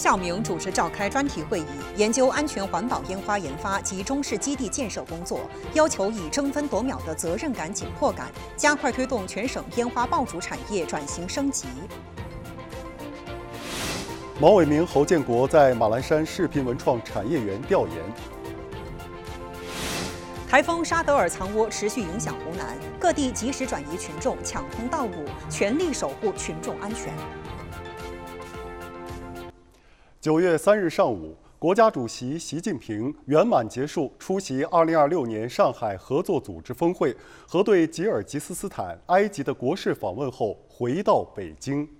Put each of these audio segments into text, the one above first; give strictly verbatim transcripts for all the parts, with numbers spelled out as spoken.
晓明主持召开专题会议，研究安全环保烟花研发及中式基地建设工作，要求以争分夺秒的责任感、紧迫感，加快推动全省烟花爆竹产业转型升级。 毛伟明、侯建国在马栏山视频文创产业园调研。 台风沙德尔藏窝持续影响湖南，各地及时转移群众，抢通道路，全力守护群众安全。 九月三日上午，国家主席习近平圆满结束出席二零二六年上海合作组织峰会和对吉尔吉斯斯坦、埃及的国事访问后，回到北京。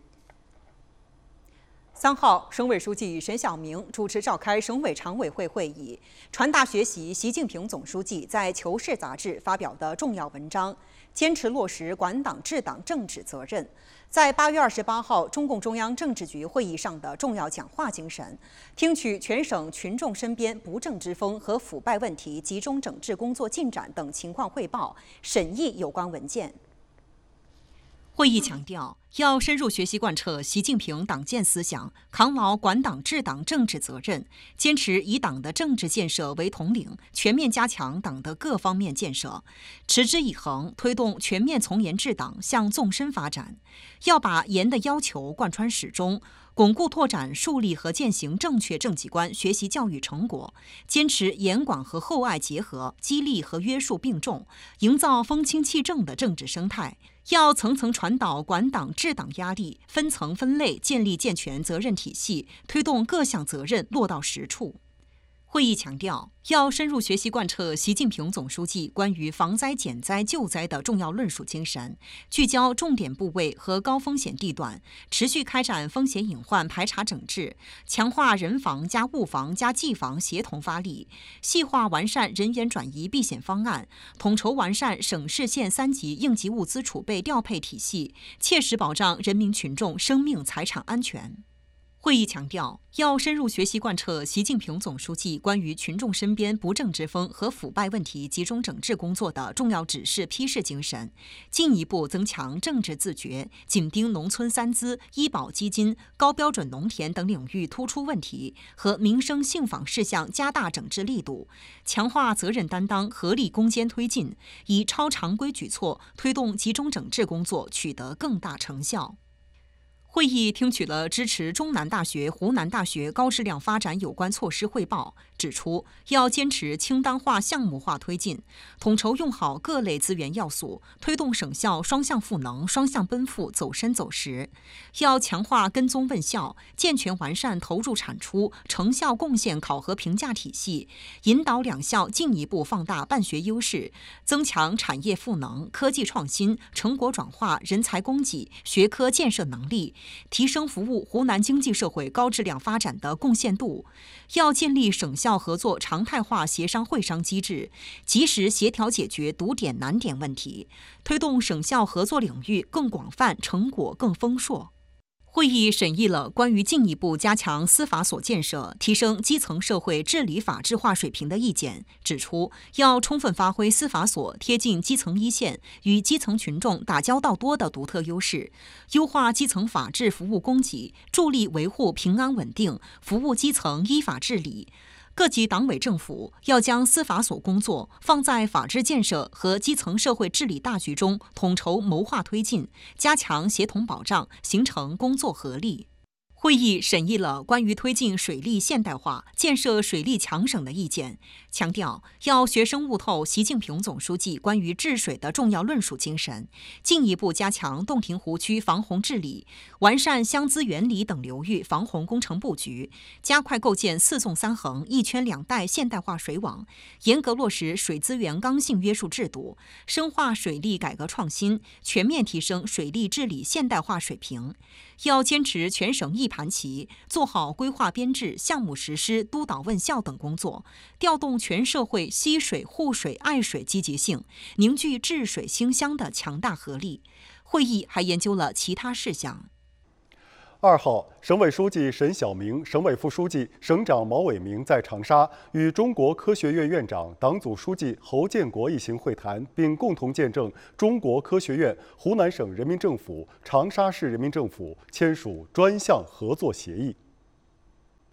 三号，省委书记沈晓明主持召开省委常委会会议，传达学习习近平总书记在《求是》杂志发表的重要文章，坚持落实管党治党政治责任。在八月二十八号中共中央政治局会议上的重要讲话精神，听取全省群众身边不正之风和腐败问题集中整治工作进展等情况汇报，审议有关文件。会议强调，要深入学习贯彻习近平党建思想，扛牢管党治党政治责任，坚持以党的政治建设为统领，全面加强党的各方面建设，持之以恒推动全面从严治党向纵深发展。要把严的要求贯穿始终，巩固拓展树立和践行正确政绩观学习教育成果，坚持严管和厚爱结合，激励和约束并重，营造风清气正的政治生态。要层层传导管党治党压力，分层分类建立健全责任体系，推动各项责任落到实处。会议强调，要深入学习贯彻习近平总书记关于防灾减灾救灾的重要论述精神，聚焦重点部位和高风险地段，持续开展风险隐患排查整治，强化人防加物防加技防协同发力，细化完善人员转移避险方案，统筹完善省市县三级应急物资储备调配体系，切实保障人民群众生命财产安全。会议强调，要深入学习贯彻习近平总书记关于群众身边不正之风和腐败问题集中整治工作的重要指示批示精神，进一步增强政治自觉，紧盯农村三资、医保基金、高标准农田等领域突出问题和民生信访事项，加大整治力度，强化责任担当，合力攻坚推进，以超常规举措推动集中整治工作取得更大成效。会议听取了支持中南大学、湖南大学高质量发展有关措施汇报，指出要坚持清单化、项目化推进，统筹用好各类资源要素，推动省校双向赋能、双向奔赴、走深走实。要强化跟踪问校，健全完善投入产出、成效贡献考核评价体系，引导两校进一步放大办学优势，增强产业赋能、科技创新、成果转化、人才供给、学科建设能力，提升服务湖南经济社会高质量发展的贡献度。要建立省校合作常态化协商会商机制，及时协调解决堵点难点问题，推动省校合作领域更广泛，成果更丰硕。会议审议了关于进一步加强司法所建设、提升基层社会治理法治化水平的意见，指出要充分发挥司法所贴近基层一线、与基层群众打交道多的独特优势，优化基层法治服务供给，助力维护平安稳定，服务基层依法治理。各级党委政府要将司法所工作放在法治建设和基层社会治理大局中，统筹谋划推进，加强协同保障，形成工作合力。会议审议了关于推进水利现代化、建设水利强省的意见，强调要学生悟透习近平总书记关于治水的重要论述精神，进一步加强洞庭湖区防洪治理，完善湘资源里等流域防洪工程布局，加快构建四纵三横、一圈两带现代化水网，严格落实水资源刚性约束制度，深化水利改革创新，全面提升水利治理现代化水平。要坚持全省一盘棋，做好规划编制、项目实施、督导问校等工作，调动全社会惜水、护水、爱水积极性，凝聚治水兴乡的强大合力。会议还研究了其他事项。 二号，省委书记沈晓明、省委副书记、省长毛伟明在长沙与中国科学院院长、党组书记侯建国一行会谈，并共同见证中国科学院、湖南省人民政府、长沙市人民政府签署专项合作协议。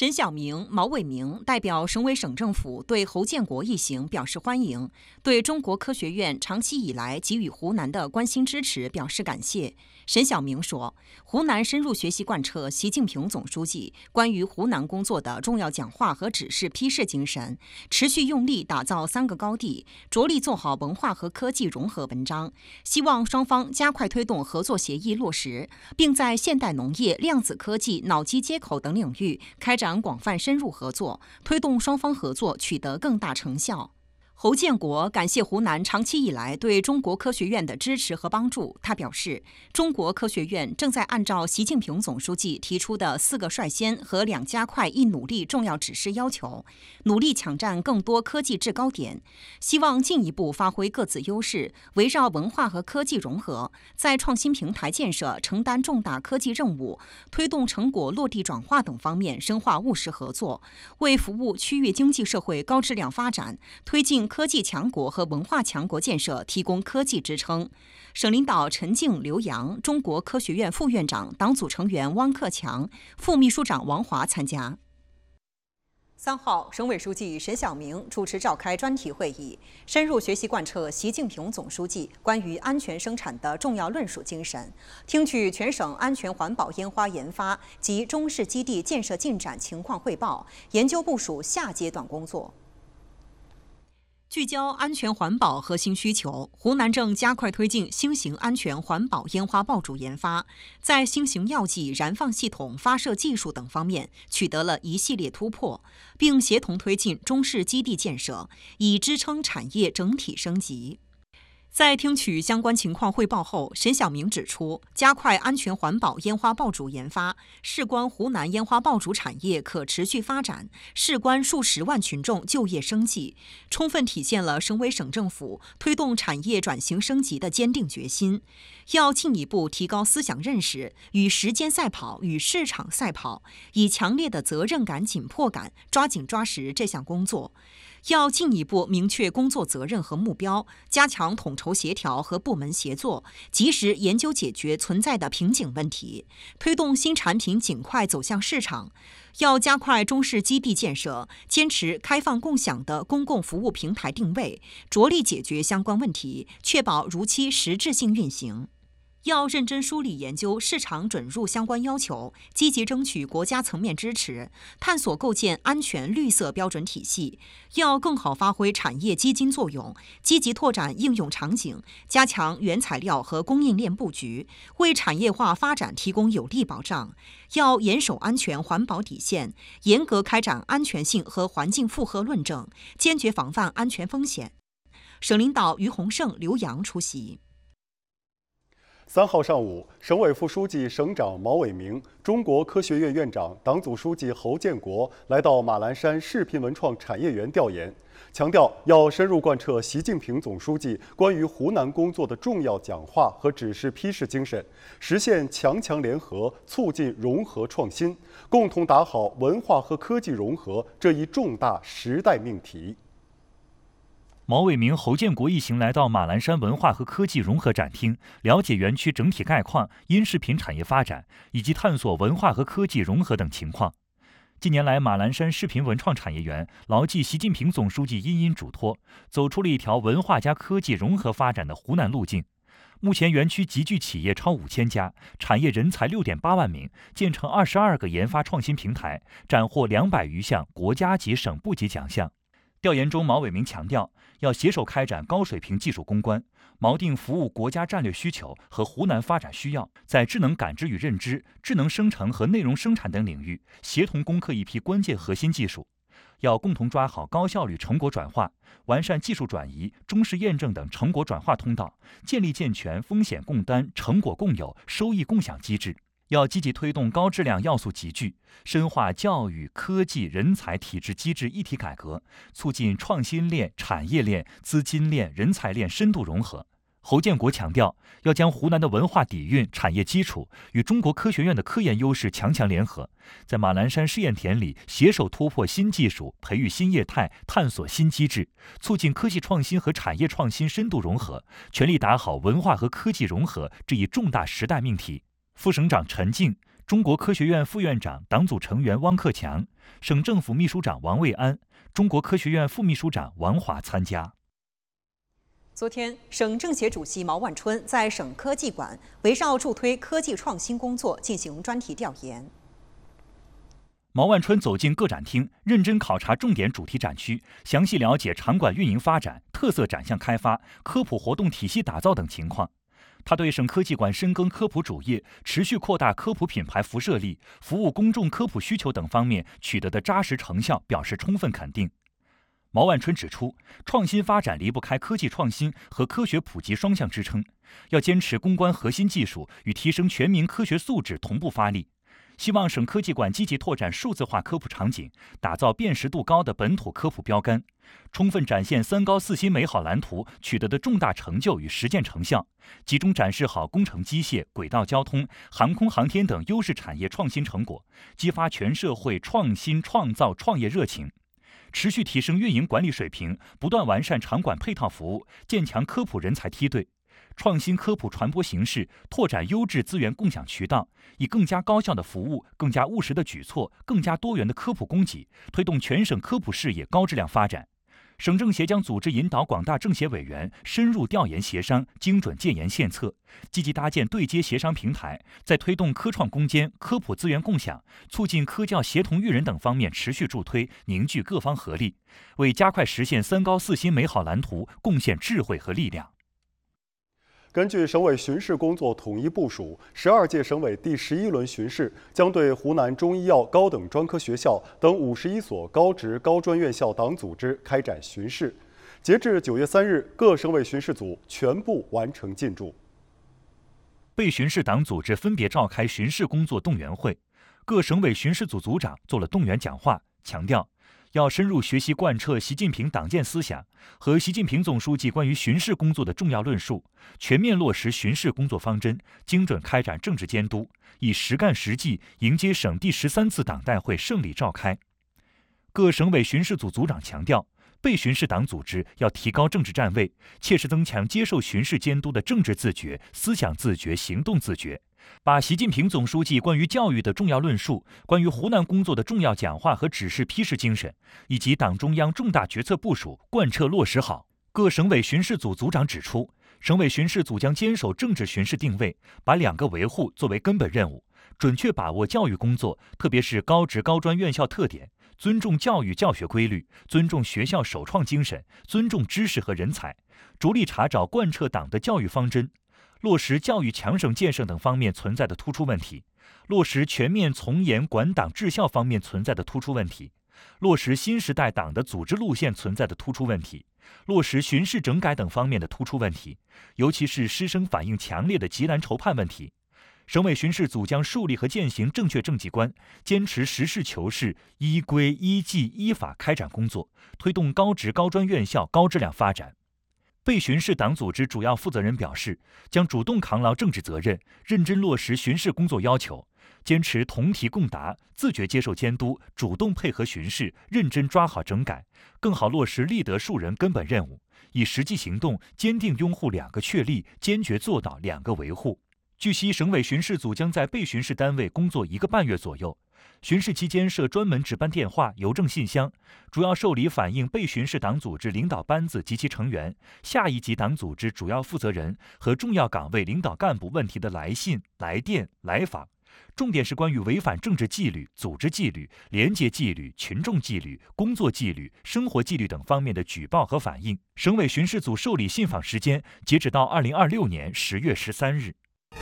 沈晓明、毛伟明代表省委省政府对侯建国一行表示欢迎，对中国科学院长期以来给予湖南的关心支持表示感谢。沈晓明说，湖南深入学习贯彻习近平总书记关于湖南工作的重要讲话和指示批示精神，持续用力打造三个高地，着力做好文化和科技融合文章，希望双方加快推动合作协议落实，并在现代农业、量子科技、脑机接口等领域开展广泛深入合作，推动双方合作取得更大成效。侯建国感谢湖南长期以来对中国科学院的支持和帮助。他表示，中国科学院正在按照习近平总书记提出的四个率先和两加快一努力重要指示要求，努力抢占更多科技制高点，希望进一步发挥各自优势，围绕文化和科技融合，在创新平台建设承担重大科技任务、推动成果落地转化等方面深化务实合作，为服务区域经济社会高质量发展，推进科技强国和文化强国建设提供科技支撑。省领导陈静、刘洋、中国科学院副院长、党组成员汪克强、副秘书长王华参加。三号，省委书记沈晓明主持召开专题会议，深入学习贯彻习近平总书记关于安全生产的重要论述精神，听取全省安全环保烟花研发及中试基地建设进展情况汇报，研究部署下阶段工作。聚焦安全环保核心需求，湖南正加快推进新型安全环保烟花爆竹研发，在新型药剂燃放系统发射技术等方面取得了一系列突破，并协同推进中试基地建设，以支撑产业整体升级。在听取相关情况汇报后，沈晓明指出，加快安全环保烟花爆竹研发，事关湖南烟花爆竹产业可持续发展，事关数十万群众就业生计，充分体现了省委省政府推动产业转型升级的坚定决心。要进一步提高思想认识，与时间赛跑，与市场赛跑，以强烈的责任感、紧迫感抓紧抓实这项工作。要进一步明确工作责任和目标，加强统筹协调和部门协作，及时研究解决存在的瓶颈问题，推动新产品尽快走向市场。要加快中试基地建设，坚持开放共享的公共服务平台定位，着力解决相关问题，确保如期实质性运行。要认真梳理研究市场准入相关要求，积极争取国家层面支持，探索构建安全绿色标准体系。要更好发挥产业基金作用，积极拓展应用场景，加强原材料和供应链布局，为产业化发展提供有力保障。要严守安全环保底线，严格开展安全性和环境负荷论证，坚决防范安全风险。省领导于洪胜、刘洋出席。 三号上午，省委副书记、省长毛伟明、中国科学院院长、党组书记侯建国来到马栏山视频文创产业园调研，强调要深入贯彻习近平总书记关于湖南工作的重要讲话和指示批示精神，实现强强联合，促进融合创新，共同打好文化和科技融合这一重大时代命题。 毛伟明、侯建国一行来到马栏山文化和科技融合展厅，了解园区整体概况、音视频产业发展，以及探索文化和科技融合等情况。近年来，马栏山视频文创产业园牢记习近平总书记殷殷嘱托，走出了一条文化加科技融合发展的湖南路径。目前，园区集聚企业超五千家，产业人才六点八万名，建成二十二个研发创新平台，斩获两百余项国家级、省部级奖项。调研中，毛伟明强调，要携手开展高水平技术攻关，锚定服务国家战略需求和湖南发展需要，在智能感知与认知、智能生成和内容生产等领域协同攻克一批关键核心技术。要共同抓好高效率成果转化，完善技术转移、中试验证等成果转化通道，建立健全风险共担、成果共有、收益共享机制。要积极推动高质量要素集聚，深化教育、科技、人才体制机制一体改革，促进创新链、产业链、资金链、人才链深度融合。侯建国强调，要将湖南的文化底蕴、产业基础与中国科学院的科研优势强强联合，在马栏山试验田里携手突破新技术，培育新业态，探索新机制，促进科技创新和产业创新深度融合，全力打好文化和科技融合这一重大时代命题。副省长陈静、 中国科学院副院长、党组成员汪克强、省政府秘书长王卫安、中国科学院副秘书长王华参加。 昨天，省政协主席毛万春在省科技馆围绕助推科技创新工作进行专题调研。 毛万春走进各展厅，认真考察重点主题展区，详细了解场馆运营发展、特色展项开发、科普活动体系打造等情况。他对省科技馆深耕科普主业、持续扩大科普品牌辐射力、服务公众科普需求等方面取得的扎实成效表示充分肯定。毛万春指出，创新发展离不开科技创新和科学普及双向支撑，要坚持攻关核心技术与提升全民科学素质同步发力。希望省科技馆积极拓展数字化科普场景，打造辨识度高的本土科普标杆，充分展现三高四新美好蓝图取得的重大成就与实践成效，集中展示好工程机械、轨道交通、航空航天等优势产业创新成果，激发全社会创新创造创业热情。持续提升运营管理水平，不断完善场馆配套服务，建强科普人才梯队。创新科普传播形式，拓展优质资源共享渠道，以更加高效的服务、更加务实的举措、更加多元的科普供给，推动全省科普事业高质量发展。省政协将组织引导广大政协委员深入调研协商，精准建言献策，积极搭建对接协商平台，在推动科创攻坚、科普资源共享、促进科教协同育人等方面持续助推，凝聚各方合力，为加快实现三高四新美好蓝图贡献智慧和力量。 根据省委巡视工作统一部署，十二届省委第十一轮巡视将对湖南中医药高等专科学校等五十一所高职高专院校党组织开展巡视。截至九月三日，各省委巡视组全部完成进驻。 被巡视党组织分别召开巡视工作动员会，各省委巡视组组长做了动员讲话，强调要深入学习贯彻习近平党建思想和习近平总书记关于巡视工作的重要论述，全面落实巡视工作方针，精准开展政治监督，以实干实际迎接省第十三次党代会胜利召开。各省委巡视组组长强调，被巡视党组织要提高政治站位，切实增强接受巡视监督的政治自觉、思想自觉、行动自觉，把习近平总书记关于教育的重要论述、关于湖南工作的重要讲话和指示批示精神，以及党中央重大决策部署贯彻落实好。各省委巡视组组长指出，省委巡视组将坚守政治巡视定位，把两个维护作为根本任务，准确把握教育工作，特别是高职高专院校特点，尊重教育教学规律，尊重学校首创精神，尊重知识和人才，着力查找贯彻党的教育方针，落实教育强省建设等方面存在的突出问题，落实全面从严管党治校方面存在的突出问题，落实新时代党的组织路线存在的突出问题，落实巡视整改等方面的突出问题，尤其是师生反映强烈的急难愁盼问题。省委巡视组将树立和践行正确政绩观，坚持实事求是、依规依纪依法开展工作，推动高职高专院校高质量发展。被巡视党组织主要负责人表示，将主动扛牢政治责任，认真落实巡视工作要求，坚持同题共答，自觉接受监督，主动配合巡视，认真抓好整改，更好落实立德树人根本任务，以实际行动坚定拥护两个确立，坚决做到两个维护。据悉，省委巡视组将在被巡视单位工作一个半月左右。巡视期间设专门值班电话、邮政信箱，主要受理反映被巡视党组织领导班子及其成员、下一级党组织主要负责人和重要岗位领导干部问题的来信、来电、来访，重点是关于违反政治纪律、组织纪律、廉洁纪律、群众纪律、工作纪律、生活纪律等方面的举报和反映。省委巡视组受理信访时间截止到二零二六年十月十三日。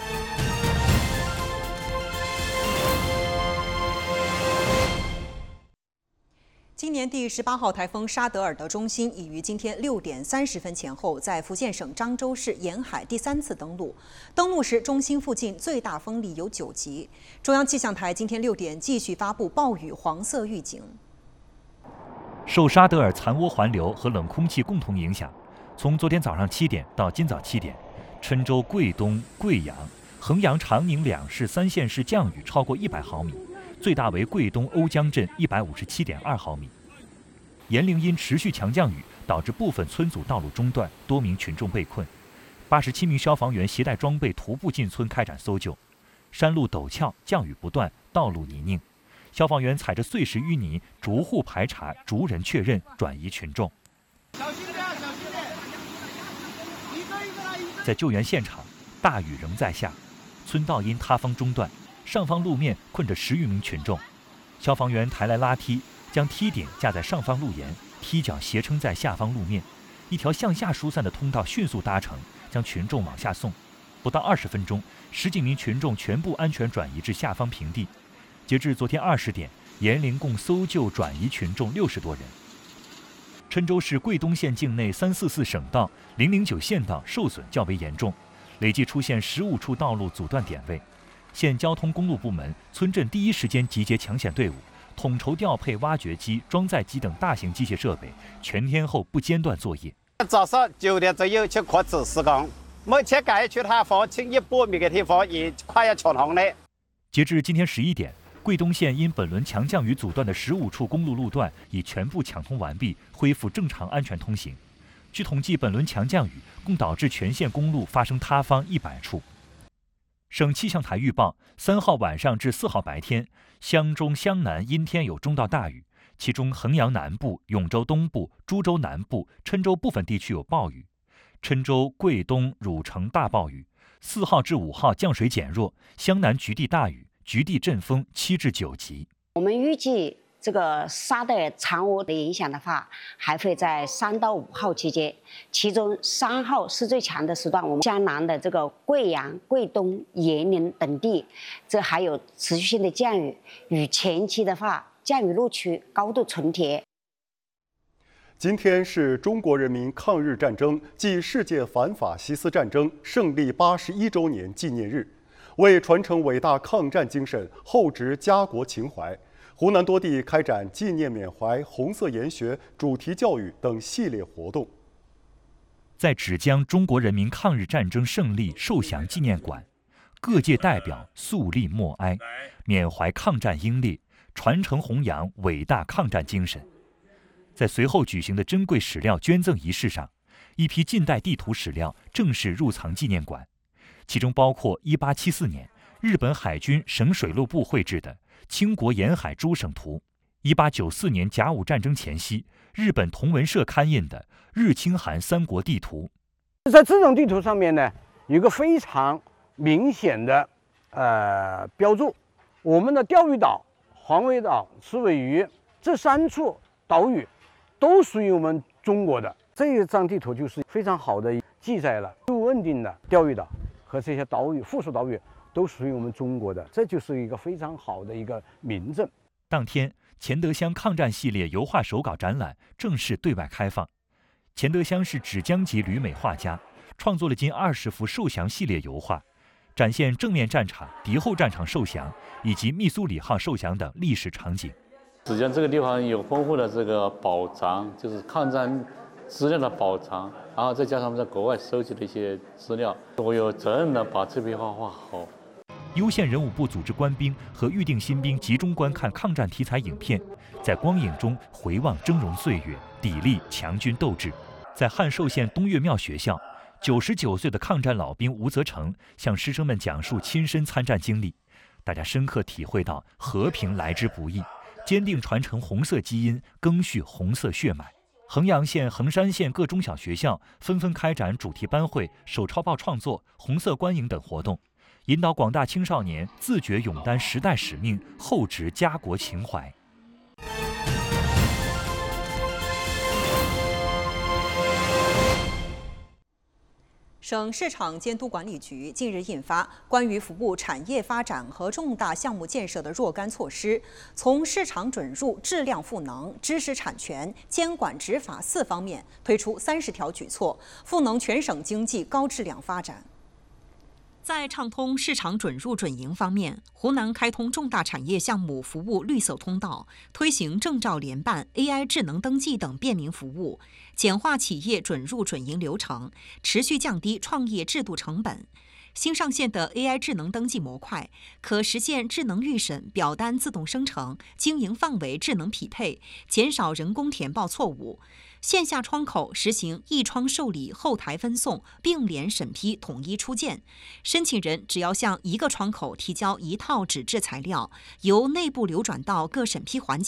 今年第十八号台风沙德尔的中心已于今天六点三十分前后在福建省漳州市沿海第三次登陆。登陆时，中心附近最大风力有九级。中央气象台今天六点继续发布暴雨黄色预警。 受沙德尔残涡环流和冷空气共同影响，从昨天早上七点到今早七点，郴州、贵东、贵阳、衡阳、长宁两市三县市降雨超过一百毫米。最大为贵东瓯江镇一百五十七点二毫米。严陵因持续强降雨，导致部分村组道路中断，多名群众被困。八十七名消防员携带装备徒步进村开展搜救。 山路陡峭，降雨不断，道路泥泞。消防员踩着碎石淤泥，逐户排查，逐人确认，转移群众。 小心点，小心点！一个一个来，一个。 在救援现场，大雨仍在下，村道因塌方中断，上方路面困着十余名群众。消防员抬来拉梯，将梯顶架在上方路沿，梯脚斜撑在下方路面，一条向下疏散的通道迅速搭成，将群众往下送。不到二十分钟，十几名群众全部安全转移至下方平地。截至昨天二十点，岩陵共搜救转移群众六十多人。郴州市贵东县境内三四四省道、零零九县道受损较为严重，累计出现十五处道路阻断点位。县交通公路部门、村镇第一时间集结抢险队伍，统筹调配挖掘机、装载机等大型机械设备，全天候不间断作业。 早上九点左右去开始施工，目前该区塌方近一百米的地方也快要抢通了。 截至今天十一点，贵东县因本轮强降雨阻断的十五处公路路段已全部抢通完毕，恢复正常安全通行。据统计，本轮强降雨共导致全县公路发生塌方一百处。省气象台预报，三号晚上至四号白天，湘中、湘南阴天有中到大雨，其中衡阳南部、永州东部、株洲南部、郴州部分地区有暴雨，郴州、贵东、汝城大暴雨。四号至五号降水减弱，湘南局地大雨，局地阵风七至九级。 我们预计这个沙的长涡的影响的话，还会在三到五号期间，其中三号是最强的时段。我们江南的这个贵阳、贵东、岩陵等地，这还有持续性的降雨，与前期的话，降雨路区高度重叠。 今天是中国人民抗日战争暨世界反法西斯战争胜利八十一周年纪念日，为传承伟大抗战精神、厚植家国情怀，湖南多地开展纪念缅怀、红色研学、主题教育等系列活动。 在芷江中国人民抗日战争胜利受降纪念馆，各界代表肃立默哀，缅怀抗战英烈，传承弘扬伟大抗战精神。在随后举行的珍贵史料捐赠仪式上，一批近代地图史料正式入藏纪念馆，其中包括一八七四年日本海军省水路部绘制的清国沿海诸省图，一八九四年甲午战争前夕日本同文社刊印的日清韩三国地图。 在这种地图上面呢，有一个非常明显的呃标注，我们的钓鱼岛、黄尾岛、赤尾屿这三处岛屿都属于我们中国的。这一张地图就是非常好的记载了不稳定的钓鱼岛和这些岛屿、附属岛屿都属于我们中国的，这就是一个非常好的一个明证。 当天，钱德香抗战系列油画手稿展览正式对外开放。钱德香是芷江籍旅美画家，创作了近二十幅受降系列油画，展现正面战场、敌后战场受降以及密苏里号受降等历史场景。 芷江这个地方有丰富的这个宝藏，就是抗战资料的宝藏，然后再加上我们在国外收集的一些资料，我有责任的把这批画画好。 攸县人武部组织官兵和预定新兵集中观看抗战题材影片，在光影中回望峥嵘岁月，砥砺强军斗志。在汉寿县东岳庙学校，九十九岁的抗战老兵吴泽成向师生们讲述亲身参战经历，大家深刻体会到和平来之不易，坚定传承红色基因，赓续红色血脉。衡阳县、衡山县各中小学校纷纷开展主题班会、手抄报创作、红色观影等活动，引导广大青少年自觉勇担时代使命，厚植家国情怀。 省市场监督管理局近日印发《关于服务产业发展和重大项目建设的若干措施》，从市场准入、质量赋能、知识产权、监管执法四方面推出三十条举措，赋能全省经济高质量发展。在畅通市场准入准营方面，湖南开通重大产业项目服务绿色通道，推行证照联办、A I 智能登记等便民服务，简化企业准入准营流程，持续降低创业制度成本。 新上线的 A I 智能登记模块可实现智能预审、表单自动生成、经营范围智能匹配，减少人工填报错误。线下窗口实行一窗受理、后台分送、并联审批统一出件，申请人只要向一个窗口提交一套纸质材料，由内部流转到各审批环节。